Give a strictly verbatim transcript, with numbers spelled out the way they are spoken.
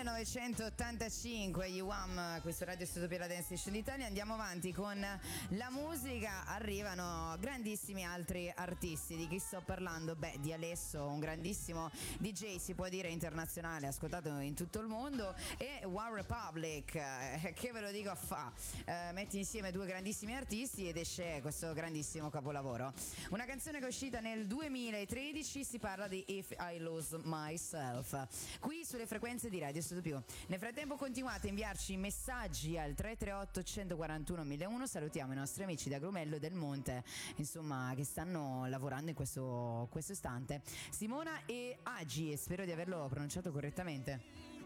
millenovecentottantacinque, gli U A M, questo Radio Studio per la Dance Station d'Italia. Andiamo avanti con la musica, arrivano grandissimi altri artisti. Di chi sto parlando? Beh, di Alesso, un grandissimo D J, si può dire internazionale, ascoltato in tutto il mondo, e One Republic, eh, che ve lo dico a fa, eh, metti insieme due grandissimi artisti ed esce questo grandissimo capolavoro. Una canzone che è uscita nel duemilatredici, si parla di If I Lose Myself, qui sulle frequenze di Radio Studio Più. Nel frattempo continuate a inviarci messaggi al tre tre otto uno quattro uno uno zero uno. Salutiamo i nostri amici da Grumello e del Monte, insomma, che stanno lavorando in questo, questo istante. Simona e Agi, spero di averlo pronunciato correttamente.